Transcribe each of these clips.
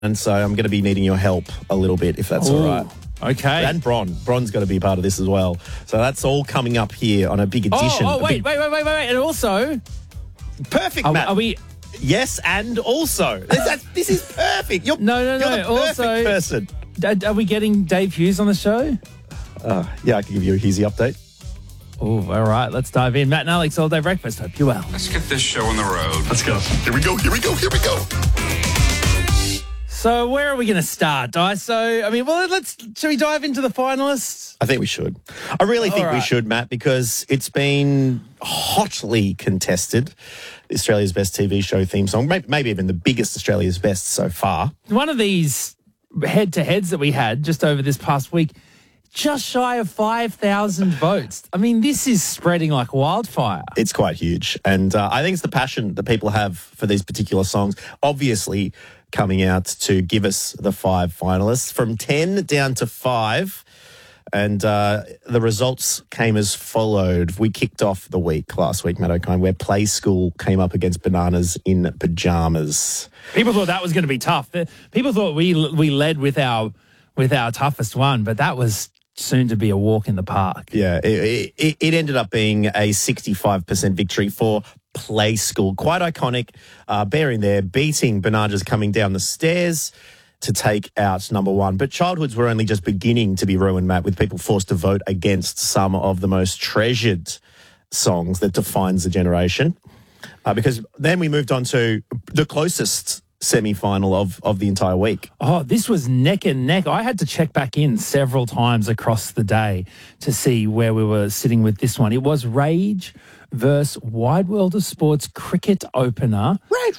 And so I'm going to be needing your help a little bit, if that's all right. Okay. And Bron. Bron's got to be part of this as well. So that's all coming up here on a big edition. Wait. And also... Perfect, Matt. Are we... Yes, and also. This is perfect. You're No. the perfect Also, person. Are we getting Dave Hughes on the show? Yeah, I can give you a Hughesy update. Oh, all right. Let's dive in. Matt and Alex, All Day Breakfast. Hope you're well. Let's get this show on the road. Let's go. Here we go. So where are we going to start, Di? So, shall we dive into the finalists? I think we should. I really think All we right. should, Matt, because it's been hotly contested. Australia's Best TV Show theme song, maybe even the biggest Australia's Best so far. One of these head-to-heads that we had just over this past week, just shy of 5,000 votes. I mean, this is spreading like wildfire. It's quite huge. And I think it's the passion that people have for these particular songs, obviously coming out to give us the 5 finalists from 10 down to 5. And the results came as followed. We kicked off the week last week, Matt O'Kine, where Play School came up against Bananas in Pyjamas. People thought that was going to be tough. People thought we led with our toughest one, but that was soon to be a walk in the park. Yeah, it ended up being a 65% victory for Play School. Quite iconic, beating Bananas coming down the stairs to take out number 1. But childhoods were only just beginning to be ruined, Matt, with people forced to vote against some of the most treasured songs that defines the generation. Because then we moved on to the closest semi-final of the entire week. Oh, this was neck and neck. I had to check back in several times across the day to see where we were sitting with this one. It was Rage versus Wide World of Sports cricket opener. Rage.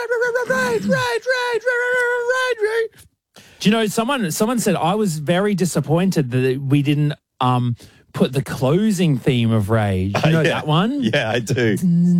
Do you know, someone said I was very disappointed that we didn't put the closing theme of Rage. You know that one? Yeah, I do.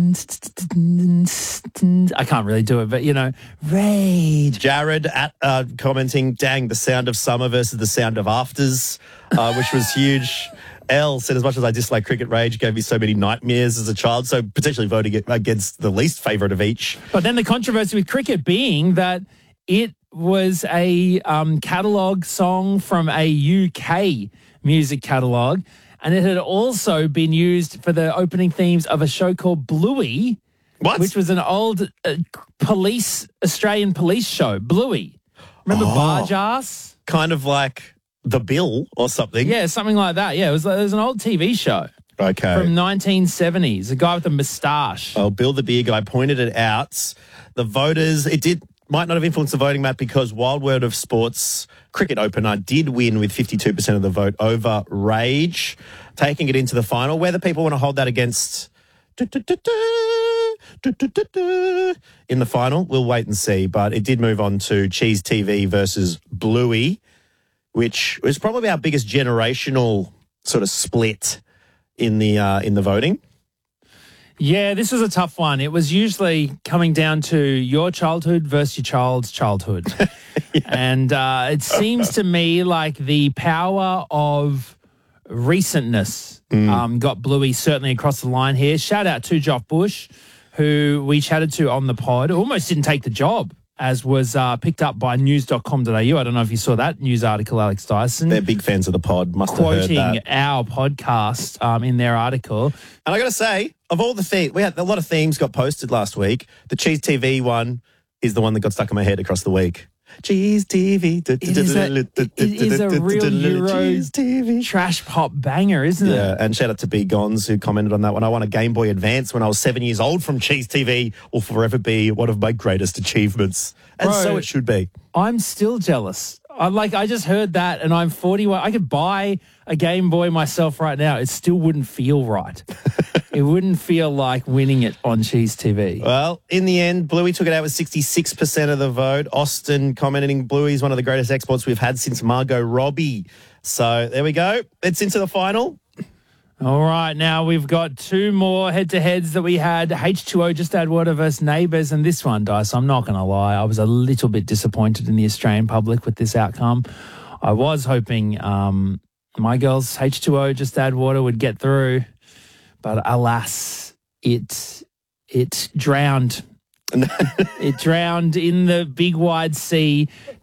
I can't really do it, but, Rage. Jared commenting, dang, the sound of summer versus the sound of afters, which was huge. Elle said, as much as I dislike cricket, Rage gave me so many nightmares as a child, so potentially voting against the least favourite of each. But then the controversy with cricket being that it was a catalogue song from a UK music catalogue, and it had also been used for the opening themes of a show called Bluey, which was an old Australian police show, Bluey. Remember Barge Ass? Kind of like The Bill or something. Yeah, something like that. Yeah, it was an old TV show. Okay. From 1970s, a guy with a moustache. Oh, Bill the Beer Guy pointed it out. The voters, might not have influenced the voting, Matt, because Wild World of Sports cricket opener did win with 52% of the vote over Rage, taking it into the final. Whether people want to hold that against in the final, we'll wait and see. But it did move on to Cheese TV versus Bluey, which was probably our biggest generational sort of split in the voting. Yeah, this was a tough one. It was usually coming down to your childhood versus your child's childhood. And it seems to me like the power of recentness got Bluey certainly across the line here. Shout out to Joff Bush, who we chatted to on the pod. Almost didn't take the job, as was picked up by news.com.au. I don't know if you saw that news article, Alex Dyson. They're big fans of the pod, must have heard that. Quoting our podcast in their article. And I got to say, of all the themes, we had a lot of themes got posted last week. The Cheese TV one is the one that got stuck in my head across the week. Cheese TV. It is a real Euro trash pop banger, isn't it? Yeah, and shout out to B. Gons who commented on that one. I won a Game Boy Advance when I was 7 years old from Cheese TV. Will forever be one of my greatest achievements. And so it should be. I'm still jealous. I just heard that and I'm 41. I could buy a Game Boy myself right now. It still wouldn't feel right. It wouldn't feel like winning it on Cheese TV. Well, in the end, Bluey took it out with 66% of the vote. Austin commenting, Bluey's one of the greatest exports we've had since Margot Robbie. So there we go. It's into the final. All right, now we've got 2 more head-to-heads that we had. H2O, Just Add Water versus Neighbours, and this one, Dice, I'm not going to lie, I was a little bit disappointed in the Australian public with this outcome. I was hoping my girls, H2O, Just Add Water, would get through, but alas, it drowned It drowned in the big wide sea